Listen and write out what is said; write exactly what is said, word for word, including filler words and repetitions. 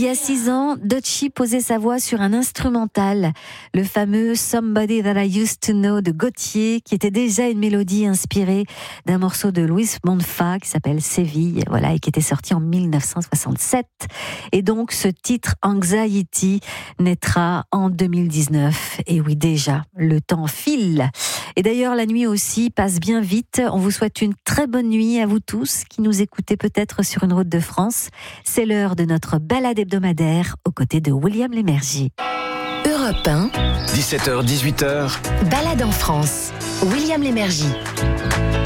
y a six ans, Doechii posait sa voix sur un instrumental, le fameux Somebody That I Used to Know de Gotye, qui était déjà une mélodie inspirée d'un morceau de Luis Bonfa qui s'appelle Séville, voilà, et qui était sorti en dix-neuf cent soixante-sept. Et donc, ce titre Anxiety naîtra en deux mille dix-neuf. Et oui, déjà, le temps file. Et d'ailleurs, la nuit aussi passe bien vite. On vous souhaite une très bonne nuit à vous tous qui nous écoutez peut-être sur une route de France. C'est l'heure de notre balade hebdomadaire aux côtés de William Lémergie. Europe un, dix-sept heures dix-huit heures, balade en France. William Lémergie.